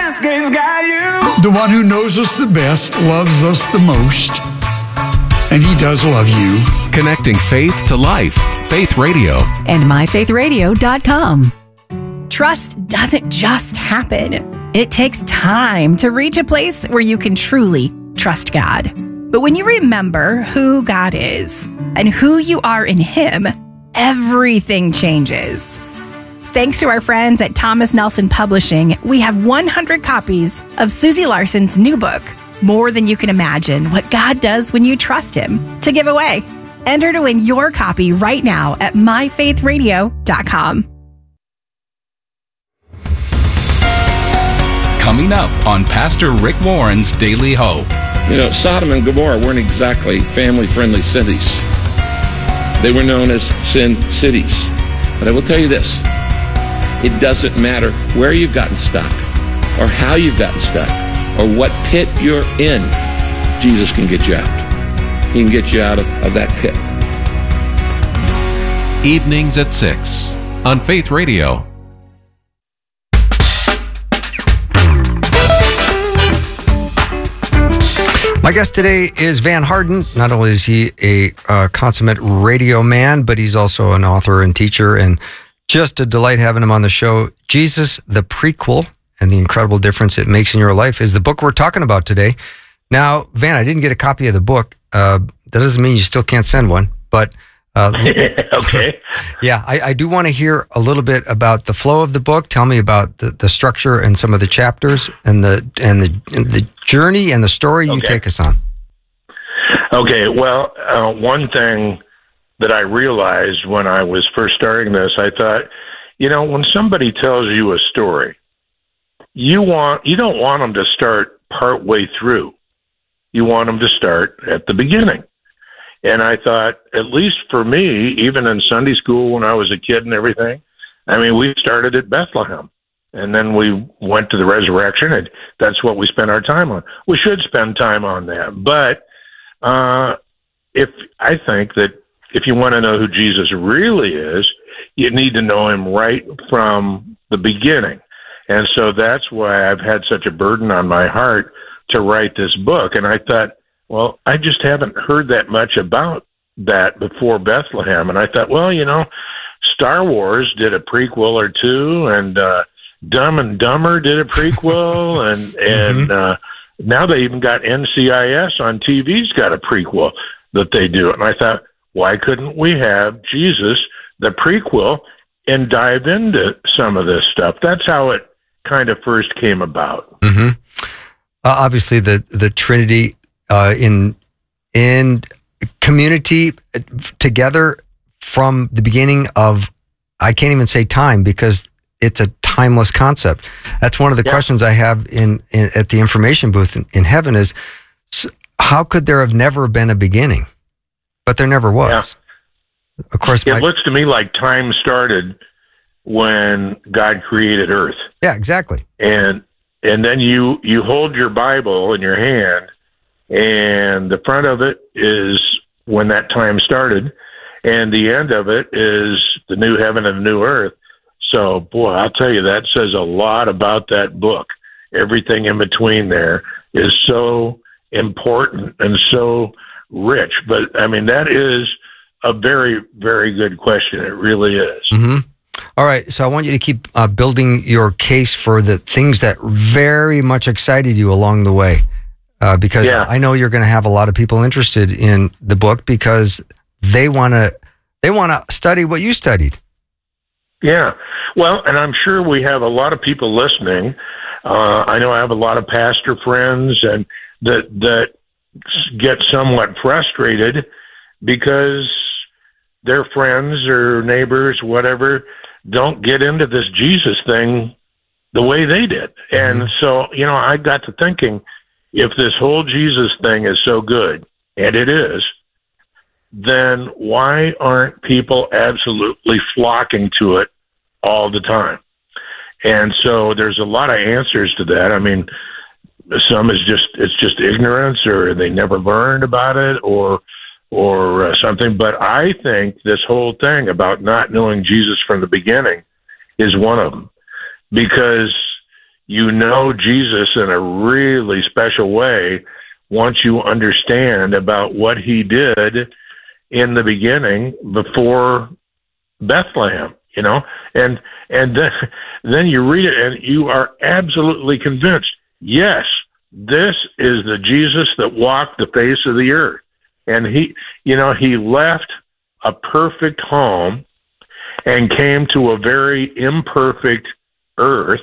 God's got you. The one who knows us the best loves us the most. And he does love you. Connecting faith to life. Faith Radio. And myfaithradio.com. Trust doesn't just happen. It takes time to reach a place where you can truly trust God. But when you remember who God is and who you are in Him, everything changes. Thanks to our friends at Thomas Nelson Publishing, we have 100 copies of Susie Larson's new book, More Than You Can Imagine, What God Does When You Trust Him, to give away. Enter to win your copy right now at myfaithradio.com. Coming up on Pastor Rick Warren's Daily Hope. You know, Sodom and Gomorrah weren't exactly family-friendly cities. They were known as sin cities. But I will tell you this, it doesn't matter where you've gotten stuck or how you've gotten stuck or what pit you're in, Jesus can get you out. He can get you out of that pit. Evenings at 6 on Faith Radio. My guest today is Van Harden. Not only is he a consummate radio man, but he's also an author and teacher, and just a delight having him on the show. Jesus, the Prequel, and the Incredible Difference It Makes in Your Life is the book we're talking about today. Now, Van, I didn't get a copy of the book. That doesn't mean you still can't send one, but... okay. Yeah, I do want to hear a little bit about the flow of the book. Tell me about the structure and some of the chapters and the journey and the story you take us on. Okay, well, one thing that I realized when I was first starting this, I thought, you know, when somebody tells you a story, you don't want them to start partway through. You want them to start at the beginning. And I thought, at least for me, even in Sunday school when I was a kid and everything, I mean, we started at Bethlehem. And then we went to the resurrection, and that's what we spent our time on. We should spend time on that. But I think that if you want to know who Jesus really is, you need to know him right from the beginning. And so that's why I've had such a burden on my heart to write this book. And I thought, well, I just haven't heard that much about that before Bethlehem. And I thought, well, you know, Star Wars did a prequel or two, and Dumb and Dumber did a prequel, and now they even got NCIS on TV's got a prequel that they do. And I thought, why couldn't we have Jesus, the prequel, and dive into some of this stuff? That's how it kind of first came about. Mm-hmm. Obviously, the Trinity in community together from the beginning of, I can't even say time because it's a timeless concept. That's one of the questions I have at the information booth in heaven is, how could there have never been a beginning? But there never was. Yeah. Of course, it looks to me like time started when God created Earth. Yeah, exactly. And then you hold your Bible in your hand, and the front of it is when that time started, and the end of it is the new heaven and the new earth. So, boy, I'll tell you, that says a lot about that book. Everything in between there is so important and so rich. But, I mean, that is a very, very good question. It really is. Mm-hmm. All right, so I want you to keep building your case for the things that very much excited you along the way. Because I know you're going to have a lot of people interested in the book because they want to study what you studied. Yeah. Well, and I'm sure we have a lot of people listening. I know I have a lot of pastor friends and that get somewhat frustrated because their friends or neighbors, whatever, don't get into this Jesus thing the way they did. And so, you know, I got to thinking, if this whole Jesus thing is so good, and it is, then why aren't people absolutely flocking to it all the time? And so there's a lot of answers to that. I mean, some is it's just ignorance, or they never learned about it, or something. But I think this whole thing about not knowing Jesus from the beginning is one of them, because you know Jesus in a really special way once you understand about what he did in the beginning before Bethlehem, you know, and then you read it and you are absolutely convinced, yes, this is the Jesus that walked the face of the earth. And he left a perfect home and came to a very imperfect earth.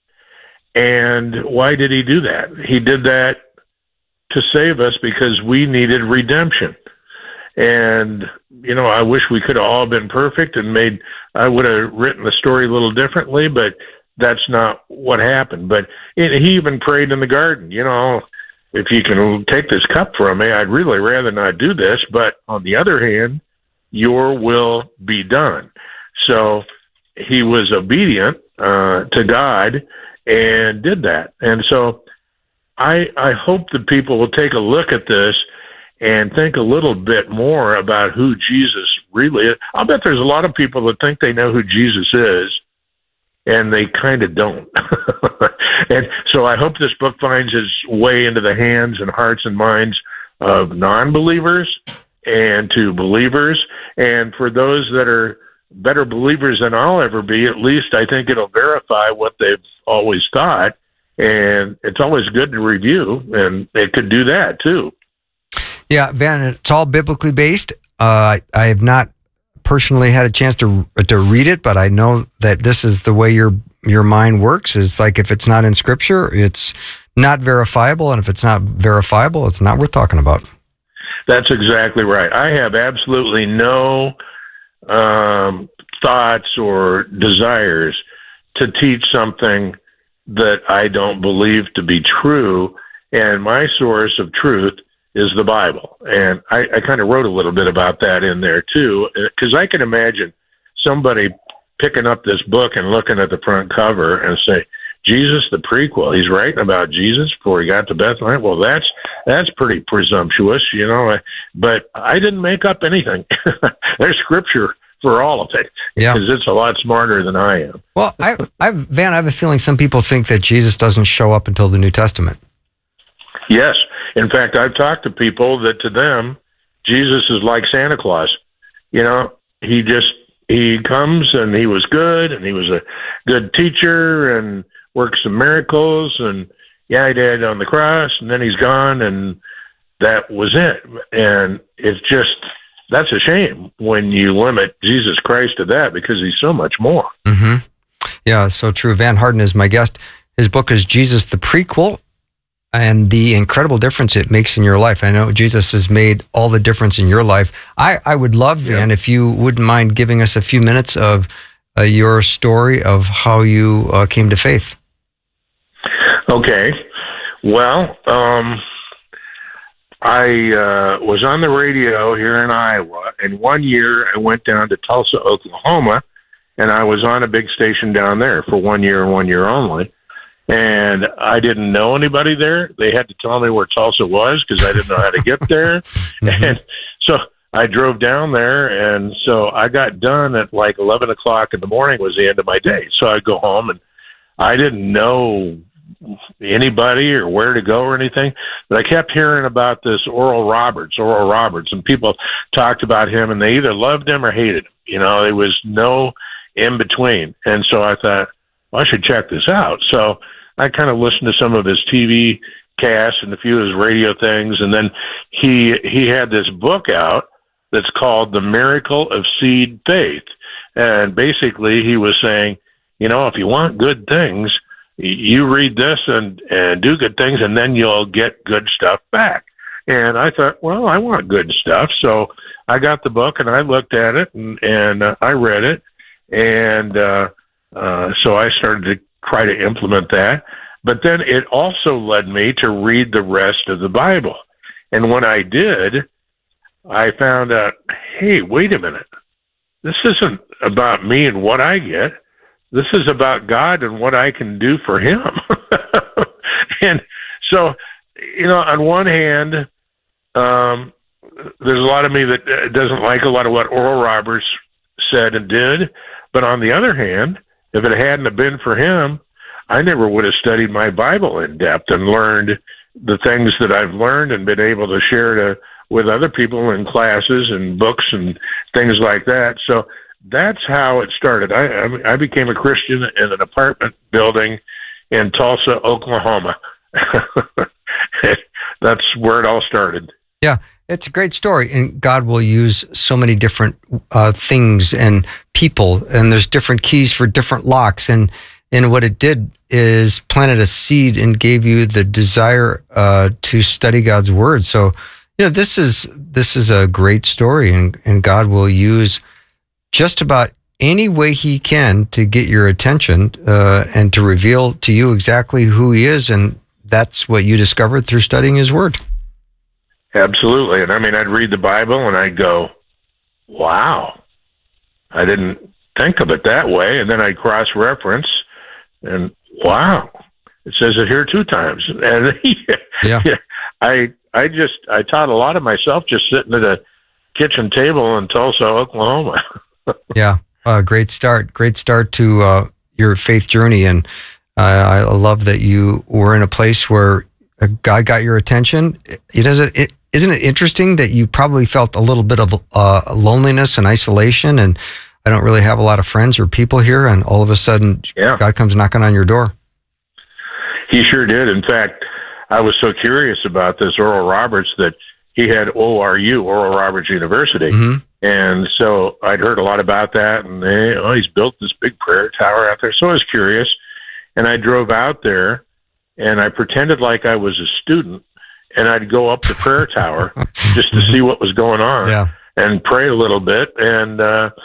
And why did he do that? He did that to save us because we needed redemption. And, you know, I wish we could have all been perfect and I would have written the story a little differently, but that's not what happened. But he even prayed in the garden, you know, if you can take this cup from me, I'd really rather not do this. But on the other hand, your will be done. So he was obedient to God and did that. And so I hope that people will take a look at this and think a little bit more about who Jesus really is. I'll bet there's a lot of people that think they know who Jesus is, and they kind of don't. And so I hope this book finds its way into the hands and hearts and minds of non-believers and to believers. And for those that are better believers than I'll ever be, at least I think it'll verify what they've always thought. And it's always good to review, and it could do that too. Yeah, Van, it's all biblically based. I have not personally had a chance to read it, but I know that this is the way your mind works. It's like if it's not in Scripture, it's not verifiable, and if it's not verifiable, it's not worth talking about. That's exactly right. I have absolutely no thoughts or desires to teach something that I don't believe to be true, and my source of truth is the Bible. And I kind of wrote a little bit about that in there too, because I can imagine somebody picking up this book and looking at the front cover and say, Jesus, the prequel, he's writing about Jesus before he got to Bethlehem. Well, that's pretty presumptuous, you know, but I didn't make up anything. There's scripture for all of it, because it's a lot smarter than I am. Well, Van, I have a feeling some people think that Jesus doesn't show up until the New Testament. Yes. In fact, I've talked to people that to them, Jesus is like Santa Claus. You know, he comes and he was good and he was a good teacher and worked some miracles and he died on the cross and then he's gone and that was it. And it's just, that's a shame when you limit Jesus Christ to that, because he's so much more. Mm-hmm. Yeah, so true. Van Harden is my guest. His book is Jesus the Prequel, and the incredible difference it makes in your life. I know Jesus has made all the difference in your life. I would love, Van, if you wouldn't mind giving us a few minutes of your story of how you came to faith. Okay. Well, I was on the radio here in Iowa, and one year I went down to Tulsa, Oklahoma, and I was on a big station down there for 1 year and 1 year only. And I didn't know anybody there. They had to tell me where Tulsa was because I didn't know how to get there. And so I drove down there, and so I got done at like 11 o'clock in the morning was the end of my day. So I'd go home, and I didn't know anybody or where to go or anything, but I kept hearing about this Oral Roberts, and people talked about him, and they either loved him or hated him. You know, there was no in between. And so I thought, well, I should check this out. So I kind of listened to some of his TV casts and a few of his radio things, and then he had this book out that's called The Miracle of Seed Faith. And basically he was saying, you know, if you want good things, you read this and do good things, and then you'll get good stuff back. And I thought, well, I want good stuff. So I got the book and I looked at it and I read it. And so I started to try to implement that. But then it also led me to read the rest of the Bible. And when I did, I found out, hey, wait a minute. This isn't about me and what I get. This is about God and what I can do for him. And so, you know, on one hand, there's a lot of me that doesn't like a lot of what Oral Roberts said and did. But on the other hand, if it hadn't have been for him, I never would have studied my Bible in depth and learned the things that I've learned and been able to share with other people in classes and books and things like that. So that's how it started. I became a Christian in an apartment building in Tulsa, Oklahoma. That's where it all started. Yeah, it's a great story, and God will use so many different things and people, and there's different keys for different locks, and what it did is planted a seed and gave you the desire to study God's word. So, this is a great story, and God will use just about any way He can to get your attention and to reveal to you exactly who He is, and that's what you discovered through studying His word. Absolutely. And I'd read the Bible and I'd go, wow, I didn't think of it that way. And then I'd cross-reference and wow, it says it here 2 times. And I taught a lot of myself just sitting at a kitchen table in Tulsa, Oklahoma. Yeah. Great start to your faith journey. And I love that you were in a place where God got your attention. Isn't it interesting that you probably felt a little bit of loneliness and isolation, and I don't really have a lot of friends or people here, and all of a sudden God comes knocking on your door? He sure did. In fact, I was so curious about this Oral Roberts that he had ORU, Oral Roberts University. Mm-hmm. And so I'd heard a lot about that, and he's built this big prayer tower out there. So I was curious, and I drove out there, and I pretended like I was a student, and I'd go up the prayer tower just to see what was going on and pray a little bit. And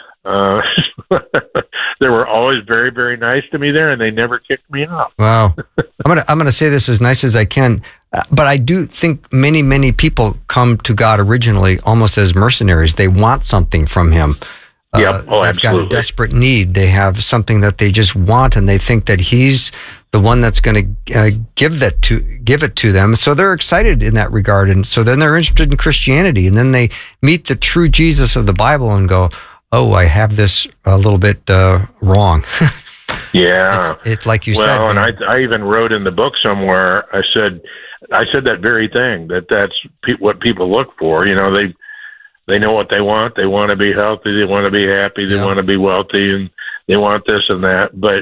they were always very, very nice to me there, and they never kicked me out. Wow. I'm gonna say this as nice as I can, but I do think many people come to God originally almost as mercenaries. They want something from Him. Yep. Oh, they've got a desperate need. They have something that they just want, and they think that He's the one that's going to give it to them. So they're excited in that regard, and so then they're interested in Christianity, and then they meet the true Jesus of the Bible and go, "Oh, I have this a little bit wrong." Yeah, it's like you said. Well, and I even wrote in the book somewhere. I said that very thing. That's what people look for. They know what they want. They want to be healthy. They want to be happy. They want to be wealthy, and they want this and that. But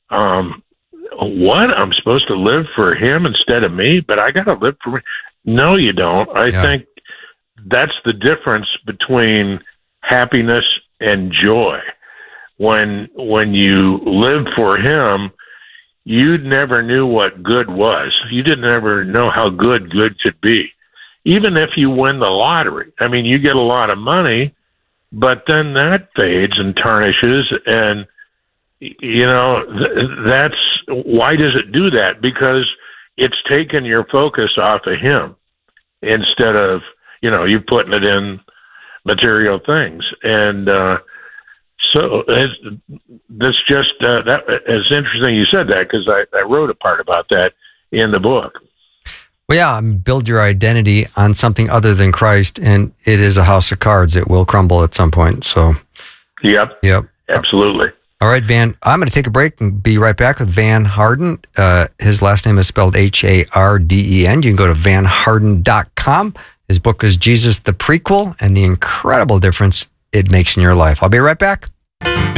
what? I'm supposed to live for Him instead of me? But I got to live for me. No, you don't. I think that's the difference between happiness and joy. When you live for Him, you never knew what good was. You didn't ever know how good could be. Even if you win the lottery, you get a lot of money, but then that fades and tarnishes, and that's why does it do that? Because it's taken your focus off of Him instead of you putting it in material things, and so that's just that. It's interesting you said that, because I wrote a part about that in the book. Well, yeah, build your identity on something other than Christ, and it is a house of cards. It will crumble at some point. So, Yep, absolutely. All right, Van, I'm going to take a break and be right back with Van Harden. His last name is spelled Harden. You can go to vanharden.com. His book is Jesus the Prequel and the incredible difference it makes in your life. I'll be right back.